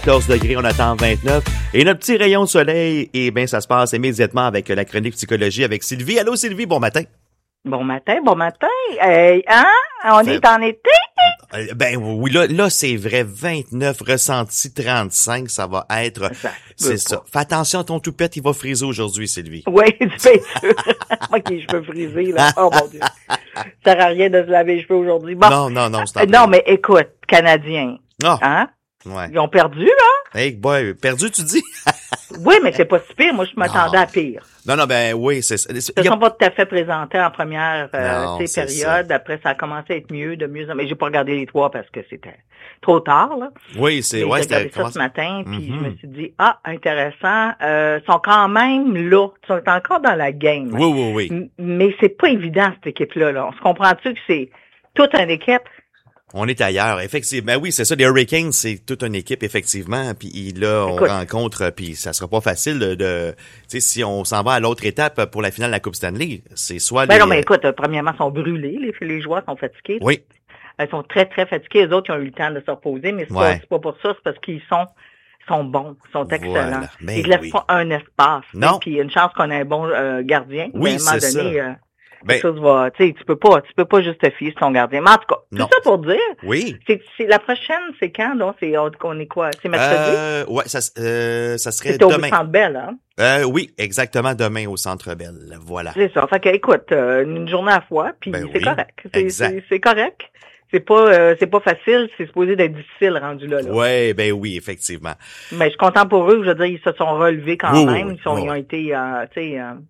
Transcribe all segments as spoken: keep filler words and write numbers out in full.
quatorze degrés, on attend vingt-neuf. Et notre petit rayon de soleil, eh bien, ça se passe immédiatement avec la chronique psychologie avec Sylvie. Allô, Sylvie, bon matin. Bon matin, bon matin. Hey, hein? On fait... est en été? Ben oui, là, là c'est vrai, vingt-neuf, ressenti trente-cinq, ça va être... Ça, c'est ça. Pas. Fais attention à ton toupette, il va friser aujourd'hui, Sylvie. Oui, tu fais sûr. Ok, je peux friser, là. Oh mon Dieu. Ça sert à rien de se laver les cheveux aujourd'hui. Bon. Non, non, non, c'est euh, Non, mais écoute, Canadiens. Oh. Hein? Ouais. Ils ont perdu, hein? Hey, boy, perdu, tu dis? Oui, mais c'est pas si pire. Moi, je m'attendais non. à pire. Non, non, ben oui, c'est ça. Ils ne sont pas tout à fait présentés en première euh, non, période. Ça. Après, ça a commencé à être mieux, de mieux en mieux. Mais j'ai pas regardé les trois parce que c'était trop tard, là. Oui, c'est... Mais ouais, j'ai regardé ça commence... ce matin, puis mm-hmm. je me suis dit, ah, intéressant. Euh, ils sont quand même là. Ils sont encore dans la game. Oui, oui, oui. M- mais c'est pas évident, cette équipe-là, là. On se comprend-tu que c'est toute une équipe? On est ailleurs, effectivement. Ben oui, c'est ça. Les Hurricanes, c'est toute une équipe, effectivement. Puis là, on Écoute. rencontre, puis ça sera pas facile de, de tu sais, si on s'en va à l'autre étape pour la finale de la Coupe Stanley, c'est soit ben les... non, mais écoute, premièrement, ils sont brûlés. Les, les joueurs sont fatigués. Oui. Ils sont très, très fatigués. Les autres, ils ont eu le temps de se reposer, mais c'est, ouais. pas, c'est pas pour ça. C'est parce qu'ils sont, sont bons, ils sont excellents. Voilà. Ben ils ne laissent oui. pas un espace. Non. Puis il y a une chance qu'on ait un bon euh, gardien. Oui, à un moment c'est donné, ça. Euh, Ben, chose va, tu sais, tu peux pas, tu peux pas juste te fier sur ton gardien. Mais en tout cas, non. tout ça pour dire. Oui. C'est, c'est la prochaine, c'est quand, donc, c'est, on est quoi? C'est mercredi? Euh, ouais, ça, euh, ça serait c'est demain. C'est au Centre Bell, hein? Euh, oui, exactement, demain au Centre Bell. Voilà. C'est ça. Fait que, écoute, euh, une journée à la fois, puis ben c'est oui. correct. C'est, exact. c'est, c'est correct. C'est pas, euh, c'est pas facile, c'est supposé d'être difficile rendu là, là. Ouais, ben oui, effectivement. Mais je suis content pour eux, je veux dire, ils se sont relevés quand oui, même. Oui, ils, sont, oui. ils ont été, euh, tu sais, euh,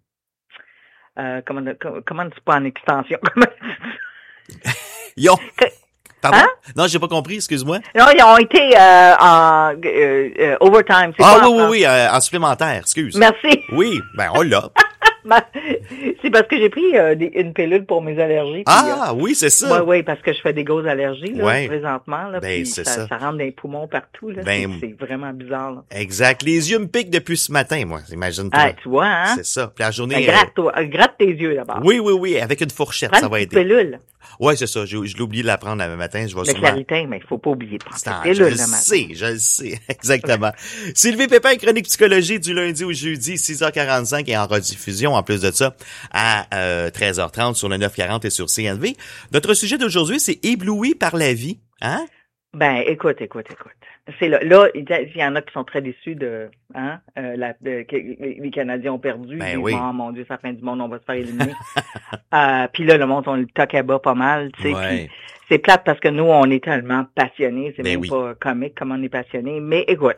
euh, comment, comment dis pas en extension? Ils ont... Pardon? Hein? Non, j'ai pas compris, excuse-moi. Non, ils ont été euh, en euh, euh, overtime. C'est ah quoi, oui, en oui, oui, euh, en supplémentaire, excuse. Merci. Oui, ben on l'a. C'est parce que j'ai pris euh, des, une pilule pour mes allergies. Ah, puis, euh, oui, c'est ça. Oui, oui, parce que je fais des grosses allergies là, ouais. présentement. Là, ben, puis c'est ça, ça. ça rentre dans les poumons partout. Là, ben, c'est, c'est vraiment bizarre. Là. Exact. Les yeux me piquent depuis ce matin, moi. Imagine-toi. Ah, tu vois, hein? C'est ça. Puis la journée... Ben, gratte, toi, euh, gratte tes yeux d'abord. Oui, oui, oui, avec une fourchette, Prends ça va une aider. pilule. Oui, c'est ça. Je, je l'ai oublié de la prendre le matin. Je vais Le sûrement... Claritin, mais il faut pas oublier de prendre cette Ah, pilule. je le le sais, je le sais. Exactement. Sylvie Pépin, chronique psychologie du lundi au jeudi, six heures quarante-cinq et en rediffusion, en plus de ça, à euh, treize heures trente sur le neuf cent quarante et sur C N V. Notre sujet d'aujourd'hui, c'est ébloui par la vie. Hein? Ben, écoute, écoute, écoute. C'est là, là, il y en a qui sont très déçus de, hein, euh, la, de, que les Canadiens ont perdu. Ben ils disent, oui. oh mon Dieu, c'est la fin du monde, on va se faire éliminer. euh, puis là, le monde, on le toque à bas pas mal, tu sais. Ouais. Puis c'est plate parce que nous, on est tellement passionnés, c'est ben même oui. pas comique comme on est passionnés. Mais écoute,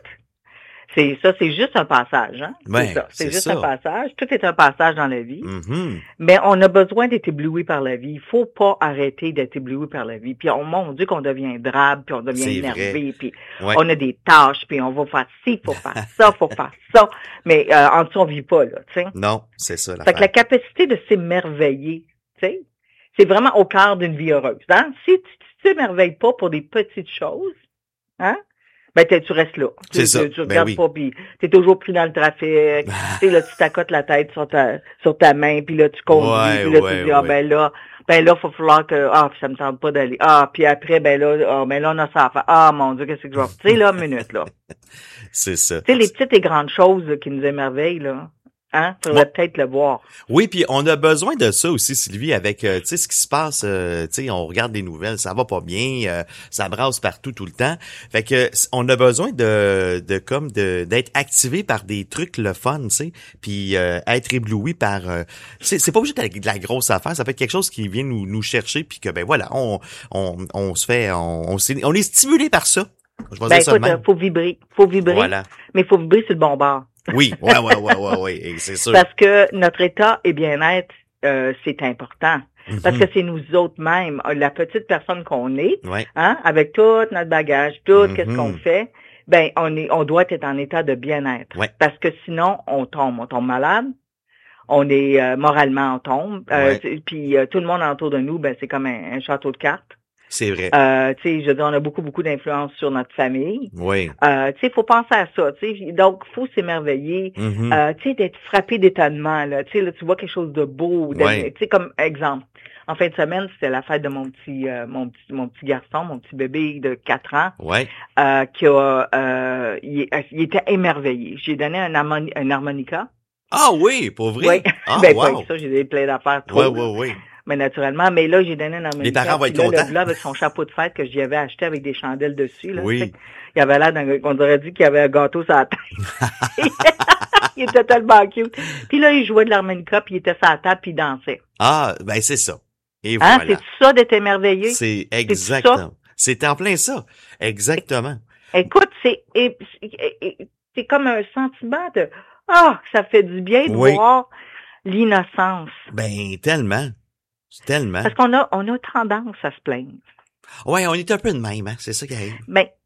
c'est ça, c'est juste un passage, hein. Ben, c'est ça, c'est, c'est juste ça. un passage. Tout est un passage dans la vie. Mm-hmm. Mais on a besoin d'être ébloui par la vie. Il faut pas arrêter d'être ébloui par la vie. Puis on, mon Dieu, qu'on devient drabe, puis on devient C'est énervé, vrai. puis Ouais. on a des tâches, puis on va faire ci, faut faire ça, faut faire ça. Mais euh, en dessous, on vit pas, là, tu sais. Non, c'est ça Fait l'affaire. que la capacité de s'émerveiller, tu sais, c'est vraiment au cœur d'une vie heureuse. Hein? Si tu ne t'émerveilles pas pour des petites choses, hein? Ben, tu restes là. C'est tu, ça. Tu, tu ben regardes oui. pas, puis t'es toujours pris dans le trafic. Tu sais, là, tu t'accotes la tête sur ta sur ta main, puis là, tu conduis, Ouais, puis là, ouais, tu dis, ah, ouais. ben là, ben là, faut falloir que, ah, puis ça me tente pas d'aller. Ah, puis après, ben là, ah, ben là, on a ça à faire. Ah, mon Dieu, qu'est-ce que je vais faire? Tu sais, là, une minute, là. C'est ça. Tu sais, les petites et grandes choses là, qui nous émerveillent, là. Hein? Tu devrais Bon. peut-être le voir. Oui, puis on a besoin de ça aussi, Sylvie, avec euh, tu sais ce qui se passe. Euh, tu sais, on regarde les nouvelles, ça va pas bien, euh, ça brasse partout tout le temps. Fait que on a besoin de de comme de d'être activé par des trucs le fun, tu sais, puis euh, être ébloui par. Euh, c'est c'est pas obligé d'être de la grosse affaire, ça peut être quelque chose qui vient nous nous chercher, puis que ben voilà, on on on se fait, on on, on est stimulé par ça. Je vais Ben dire ça de écoute, même. faut vibrer, faut vibrer, Voilà. mais il faut vibrer sur le bon bord. Oui, ouais, ouais, ouais, ouais, ouais, et c'est sûr. Parce que notre état et bien-être, euh, c'est important. Mm-hmm. Parce que c'est nous autres mêmes, la petite personne qu'on est, Ouais. hein, avec tout notre bagage, tout Mm-hmm. qu'est-ce qu'on fait, ben on est, on doit être en état de bien-être. Ouais. Parce que sinon, on tombe, on tombe malade. On est euh, moralement on tombe. Euh, Ouais. Puis euh, tout le monde autour de nous, ben c'est comme un, un château de cartes. C'est vrai. Euh, tu sais, je veux dire, on a beaucoup, beaucoup d'influence sur notre famille. Oui. Euh, tu sais, faut penser à ça, tu sais. Donc, faut s'émerveiller. Mm-hmm. Euh, tu sais, d'être frappé d'étonnement, là. Tu sais, là, tu vois quelque chose de beau. de- Ouais. Tu sais, comme exemple, en fin de semaine, c'était la fête de mon petit, euh, mon petit, mon petit garçon, mon petit bébé de quatre ans, Ouais. euh, qui a, euh, il, il était émerveillé. J'ai donné un, harmoni- un harmonica. Ah oui, pour vrai? Oui. Ah, ben, wow. pas ça, j'ai des plein d'affaires trop. Ouais, là. ouais, ouais. Mais naturellement, mais là, j'ai donné un harmonica. Les parents vont être puis là, contents. Le gars avec son chapeau de fête que j'y avais acheté avec des chandelles dessus, là, Oui. tu sais, il avait l'air d'un, on aurait dit qu'il y avait un gâteau sur la tête. Il était tellement cute. Puis là, il jouait de l'harmonica, puis il était sur la table, puis il dansait. Ah, ben c'est ça. Et Hein? voilà. C'est ça d'être émerveillé? C'est ça? exactement. C'est en plein ça. Exactement. Écoute, c'est, et- et- et- c'est comme un sentiment de, ah, ça fait du bien de Oui. voir l'innocence. Ben, tellement. Tellement. Parce qu'on a, on a tendance à se plaindre. Ouais, on est un peu de même, hein. C'est ça qui arrive. Mais,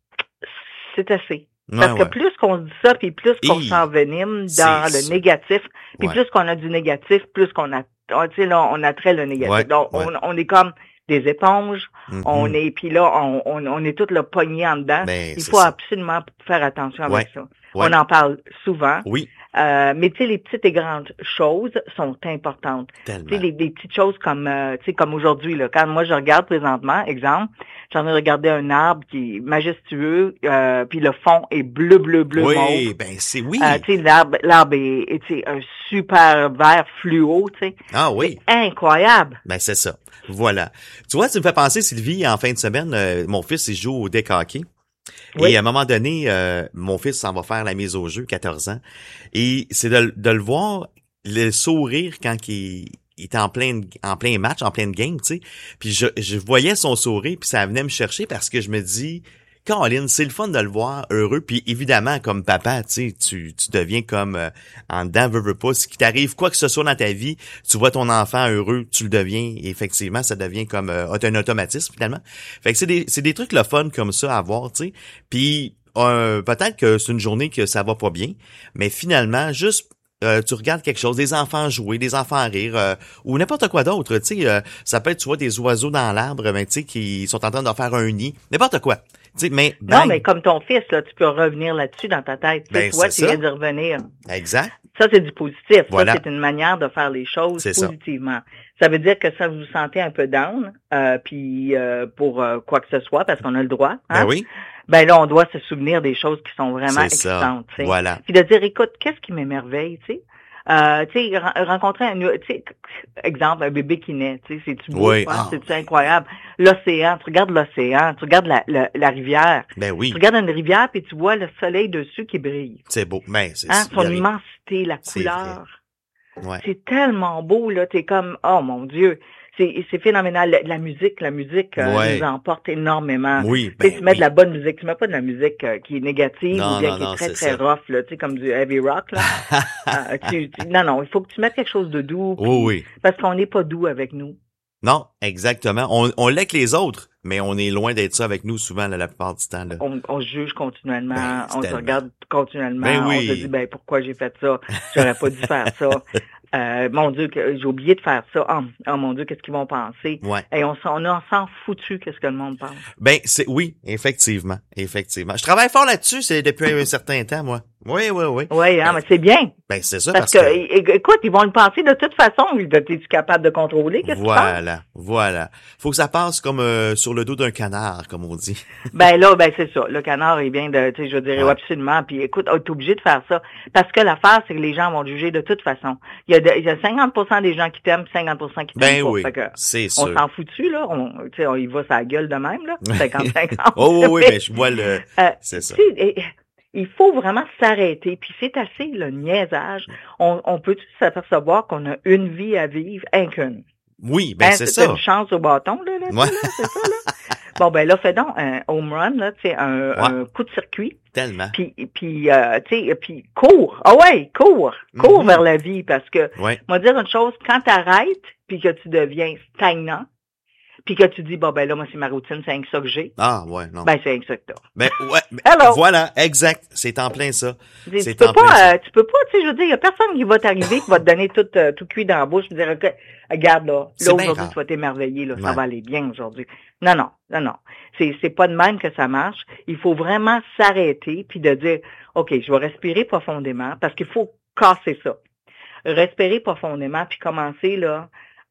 c'est assez. Ouais, Parce que ouais. plus qu'on se dit ça, puis plus qu'on Hi, s'envenime dans c'est le ça. négatif, puis Ouais. plus qu'on a du négatif, plus qu'on a, on- tu sais, là, on attrait le négatif. Ouais, Donc, ouais. on, on est comme des éponges, Mhm. on est, puis là, on, on, on est tous le poigné en dedans. Ben, Il c'est faut ça. absolument faire attention avec Ouais, ça. ouais. On en parle souvent, Oui, euh, mais tu sais, les petites et grandes choses sont importantes. Tu sais, tellement. des, des petites choses comme, euh, tu sais, comme aujourd'hui, là, quand moi je regarde présentement, exemple, j'en ai regardé un arbre qui est majestueux, euh, puis le fond est bleu, bleu, bleu, mauve. Oui, ben c'est oui. Euh, tu sais, l'arbre, l'arbre est, est, tu sais, un super vert fluo, tu sais. Ah oui. Incroyable. Ben c'est ça. Voilà. Tu vois, tu me fais penser, Sylvie, en fin de semaine, euh, mon fils, il joue au deck hockey. Oui. Et à un moment donné, euh, mon fils s'en va faire la mise au jeu, quatorze ans. Et c'est de, de le voir, le sourire quand il, il était en plein, en plein match, en pleine game, tu sais. Puis je, je voyais son sourire, puis ça venait me chercher parce que je me dis, Caroline, c'est le fun de le voir heureux. Puis évidemment, comme papa, tu sais, tu, tu deviens comme euh, en dedans, veux, veux pas. Si qu'il t'arrive quoi que ce soit dans ta vie, tu vois ton enfant heureux, tu le deviens. Et effectivement, ça devient comme euh, un automatisme finalement. Fait que c'est des, c'est des trucs le fun comme ça à voir, tu sais. Puis euh, peut-être que c'est une journée que ça va pas bien, mais finalement, juste euh, tu regardes quelque chose, des enfants jouer, des enfants rire, euh, ou n'importe quoi d'autre, tu sais, euh, ça peut être, tu vois, des oiseaux dans l'arbre, ben, tu sais, qui sont en train de faire un nid, n'importe quoi, tu sais, mais, Non, bang, mais comme ton fils, là, tu peux revenir là-dessus dans ta tête. Tu sais, Ben, toi, c'est tu ça. viens d'y revenir. exact, Ça, c'est du positif. Voilà. Ça, c'est une manière de faire les choses C'est ça. positivement. Ça. veut dire que ça vous sentez un peu down, euh, puis euh, pour euh, quoi que ce soit, parce qu'on a le droit. Hein? ben oui, Ben là, on doit se souvenir des choses qui sont vraiment c'est ça, excitantes. tu sais. voilà, Puis de dire, écoute, qu'est-ce qui m'émerveille, tu sais? Euh, tu sais, ren- rencontrer un, tu sais, exemple, un bébé qui naît, tu sais, c'est-tu beau, Oui, quoi? ah. C'est-tu incroyable? L'océan, tu regardes l'océan, tu regardes la, la, la rivière. ben oui, Tu regardes une rivière, puis tu vois le soleil dessus qui brille. c'est beau, ben c'est Hein? Son y a rien. immensité, la C'est couleur. Ouais. C'est tellement beau, là. T'es comme, oh mon Dieu. C'est, c'est phénoménal. La, la musique, la musique euh, Ouais. nous emporte énormément. Oui, Tu sais, ben tu mets oui. de la bonne musique. Tu mets pas de la musique euh, qui est négative Non, ou bien non, qui non, est très, c'est très ça. rough, là. Tu sais, comme du heavy rock, là. Euh, tu- tu- non, non. Il faut que tu mettes quelque chose de doux. puis- Oh oui. Parce qu'on n'est pas doux avec nous. Non, exactement. On, on l'est que les autres, mais on est loin d'être ça avec nous souvent là, la plupart du temps. Là. On, on se juge continuellement. Ben, c'est on se tellement. regarde continuellement. Ben oui. On se dit, ben, pourquoi j'ai fait ça? J'aurais pas dû faire ça. Euh, mon Dieu, que j'ai oublié de faire ça. Oh, oh, mon Dieu, qu'est-ce qu'ils vont penser? Ouais. Et on s'en on a- on s'en foutu, qu'est-ce que le monde pense. Ben c'est oui, effectivement, effectivement. Je travaille fort là-dessus, c'est depuis un certain temps, moi. Oui, oui, oui. Oui, hein, Ben, mais c'est bien. ben c'est ça Parce, parce, que, é- écoute, ils vont le penser de toute façon. Es-tu capable de contrôler? Qu'est-ce que tu penses? voilà, voilà. Faut que ça passe comme euh, sur le dos d'un canard, comme on dit. Ben là, ben c'est ça. Le canard, il vient de, tu sais, je dirais Ouais. absolument. Puis écoute, t'es obligé de faire ça. Parce que l'affaire, c'est que les gens vont te juger de toute façon. Il y a, de- il y a cinquante pour cent des gens qui t'aiment, cinquante pour cent qui t'aiment Ben pas. oui, Fait que, c'est on sûr. s'en foutu, là. On, tu sais, on y va sa gueule de même, là. cinquante cinquante. Oh oui, mais je vois le. Euh, C'est ça. tu sais, et- il faut vraiment s'arrêter. Puis c'est assez le niaisage. On, on peut s'apercevoir qu'on a une vie à vivre, un qu'une. Oui, ben Hein, c'est t'as ça. une chance au bâton, là, là, Ouais. là, c'est ça, là. Bon, ben là, fais donc un home run, là, tu sais, un, Ouais. un coup de circuit. Tellement. Puis, puis euh, tu sais, puis cours. Ah ouais, cours. Cours Mhm. vers la vie parce que, Ouais. moi dire une chose, quand t'arrêtes puis que tu deviens stagnant, puis que tu dis, bon, ben là, moi, c'est ma routine, c'est rien que ça que j'ai, Ah ouais, non. ben c'est rien que ça que t'as. Ben ouais. ben, Hello. voilà, exact. C'est en plein ça. Tu sais, C'est tu peux en plein ça. pas, euh, tu peux pas, tu sais, je veux dire, il y a personne qui va t'arriver, qui va te donner tout, euh, tout cuit dans la bouche, et dire, OK, regarde là, C'est là, bien aujourd'hui, rare. tu vas t'émerveiller, là, ça Ouais. va aller bien aujourd'hui. Non, non, non, non. C'est, c'est pas de même que ça marche. Il faut vraiment s'arrêter, puis de dire, OK, je vais respirer profondément, parce qu'il faut casser ça. Respirer profondément, puis commencer, là,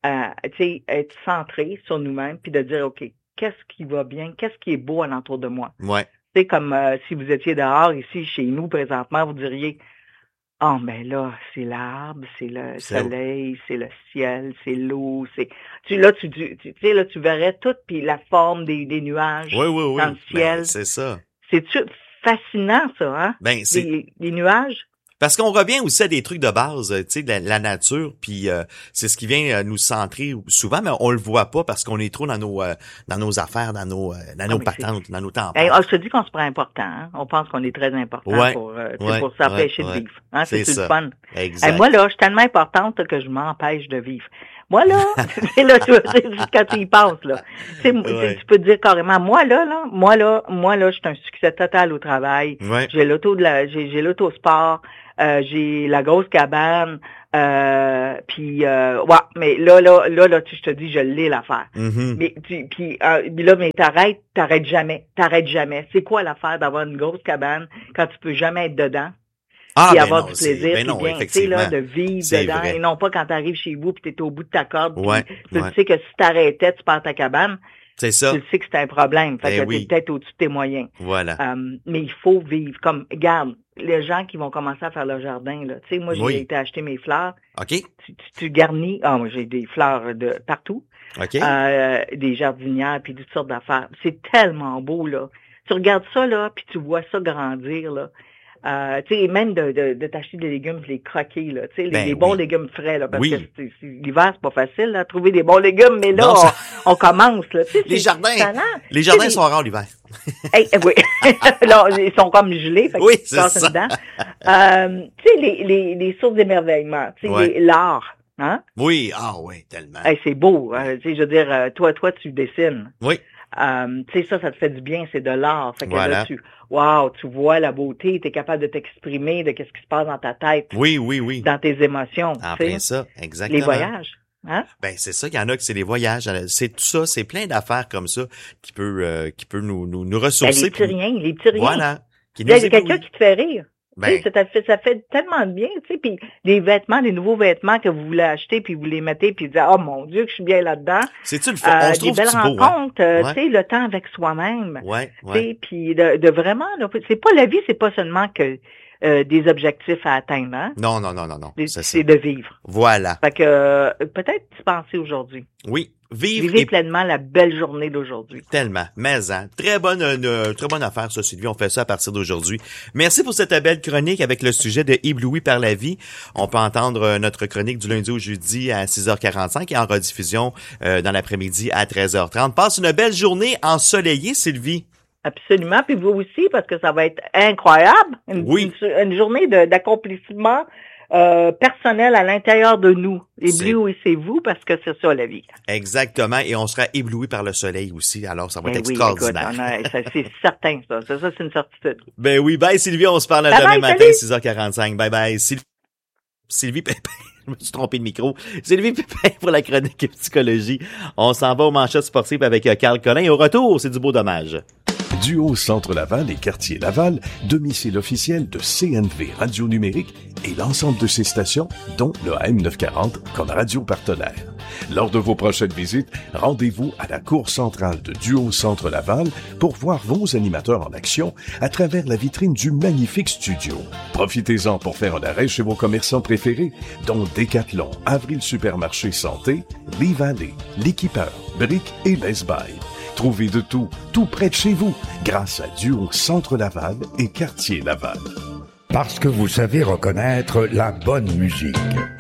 euh, tu sais, être centré sur nous-mêmes, puis de dire, OK, qu'est-ce qui va bien, qu'est-ce qui est beau alentour de moi? Ouais. Tu sais, comme euh, si vous étiez dehors, ici, chez nous, présentement, vous diriez, ah, oh, ben là, c'est l'arbre, c'est le C'est- soleil, c'est le ciel, c'est l'eau, c'est... Tu, là, tu, tu, tu sais, là, tu verrais tout, puis la forme des, des nuages Oui, oui, oui. dans le ciel. Ben, c'est ça. C'est-tu fascinant, ça, hein? Ben, c'est... Les, les nuages? Parce qu'on revient aussi à des trucs de base, euh, tu sais, de la, la nature, puis euh, c'est ce qui vient euh, nous centrer souvent, mais on le voit pas parce qu'on est trop dans nos euh, dans nos affaires, dans nos euh, dans nos mais patentes, dans nos temps. Hey, ah, je te dis qu'on se prend important, hein? On pense qu'on est très important Ouais, pour, euh, tu sais, ouais, pour s'empêcher ouais, de ouais. vivre. Hein? C'est C'est ça. le fun. Exact. Hey, moi, là, je suis tellement importante que je m'empêche de vivre. Moi, là, c'est là, tu sais, quand tu y penses, là. Tu sais, Ouais. tu peux te dire carrément, moi, là, là, moi, là, moi, là, je suis un succès total au travail. Ouais. J'ai l'auto de la, j'ai, j'ai l'autosport, euh, j'ai la grosse cabane, euh, puis, euh, ouais, mais là, là, là, là, tu, je te dis, je l'ai l'affaire. Mhm. Mais tu, puis, euh, puis là, mais t'arrêtes, t'arrêtes jamais, t'arrêtes jamais. C'est quoi l'affaire d'avoir une grosse cabane quand tu peux jamais être dedans? Ah, Puis ben avoir non, du c'est- plaisir, ben non, puis bien, tu sais, effectivement. là, de vivre C'est dedans, vrai. et non pas quand tu arrives chez vous, puis tu es au bout de ta corde, puis Ouais, tu ouais. sais que si t'arrêtais, tu perds ta cabane, C'est ça. tu le sais que c'est un problème, fait Ben que oui. t'es peut-être au-dessus de tes moyens. Voilà. Euh, mais il faut vivre, comme, regarde, les gens qui vont commencer à faire leur jardin, là, tu sais, moi, j'ai Oui. été acheter mes fleurs, OK. tu, tu, tu garnis, ah, moi, j'ai des fleurs de partout, OK. euh, des jardinières, puis toutes sortes d'affaires. C'est tellement beau, là. Tu regardes ça, là, puis tu vois ça grandir, là. Euh, tu sais, même de, de, de t'acheter des légumes et les croquer, là. Tu sais, les, Ben les bons oui. légumes frais, là. Parce Oui. que c'est- c'est- l'hiver, c'est pas facile, là, trouver des bons légumes, mais là, Non, on, ça- on commence, là. Tu sais, Les c'est- jardins. ça a l'air- Les tu sais, jardins les- sont rares l'hiver. Hey, oui. Là, ils sont comme gelés, fait que Oui, tu c'est passes ça. dedans. Euh, tu sais, les, les, les sources d'émerveillement, tu sais, Ouais. les- l'art, hein? Oui, ah oui, tellement. Hey, c'est beau, hein. Tu sais, je veux dire, euh, toi, toi, tu dessines. Oui. Euh, tu sais, ça, ça te fait du bien, c'est de l'art. Fait que Voilà. là, tu, wow, tu vois la beauté, tu es capable de t'exprimer de qu'est-ce qui se passe dans ta tête, Oui, oui, oui. dans tes émotions. En tu sais. plein ça, exactement. Les voyages, hein? Ben c'est ça, il y en a que c'est les voyages, c'est tout ça, c'est plein d'affaires comme ça qui peut euh, qui peut nous nous, nous Ben, ressourcer. les petits puis- riens, les petits riens. Voilà. Qui Il y a nous quelqu'un éblouit. qui te fait rire. Tu Ben, sais, ça, te fait, ça fait tellement de bien, tu sais, puis les vêtements, les nouveaux vêtements que vous voulez acheter, puis vous les mettez, puis vous dites, oh mon Dieu, que je suis bien là-dedans. c'est-tu le fun? Euh, On se des trouve belles beau, hein? rencontres, euh, Ouais. tu sais, le temps avec soi-même. Ouais, Tu ouais. sais, puis de, de vraiment, là, c'est pas la vie, c'est pas seulement que euh, des objectifs à atteindre, hein? Non, non, non, non, non. C'est C'est ça. c'est de vivre. Voilà. Fait que euh, peut-être y penser aujourd'hui. Oui. Vivre Vivez et pleinement la belle journée d'aujourd'hui. tellement. Mais, hein, très bonne, euh, très bonne affaire, ça, Sylvie. On fait ça à partir d'aujourd'hui. Merci pour cette belle chronique avec le sujet de Ébloui par la vie. On peut entendre euh, notre chronique du lundi au jeudi à six heures quarante-cinq et en rediffusion euh, dans l'après-midi à treize heures trente. Passe une belle journée ensoleillée, Sylvie. Absolument. Puis vous aussi, parce que ça va être incroyable. Une, Oui. une, une journée de- d'accomplissement euh, personnel à l'intérieur de nous. C'est- Éblouissez-vous parce que c'est ça la vie. Exactement. Et on sera ébloui par le soleil aussi. Alors, ça va être Ben oui, extraordinaire. écoute, on a- ça, c'est certain, ça. Ça, ça, c'est une certitude. Ben oui, bye Sylvie, on se parle Bye demain bye, matin, salut. six heures quarante-cinq. Bye bye. Sylvie, Sylvie Pépin, je me suis trompé de micro. Sylvie Pépin pour la chronique psychologie. On s'en va aux manchettes sportives avec euh, Carl Collin. Et au retour, c'est du beau dommage. Duo Centre Laval et Quartier Laval, domicile officiel de C N V Radio Numérique et l'ensemble de ses stations, dont le A M neuf cent quarante comme radio partenaire. Lors de vos prochaines visites, rendez-vous à la cour centrale de Duo Centre Laval pour voir vos animateurs en action à travers la vitrine du magnifique studio. Profitez-en pour faire un arrêt chez vos commerçants préférés, dont Decathlon, Avril Supermarché Santé, Lee Valley, L'Équipeur, Brick et Best Buy. Trouvez de tout, tout près de chez vous, grâce à Duo Centre Laval et Quartier Laval. Parce que vous savez reconnaître la bonne musique.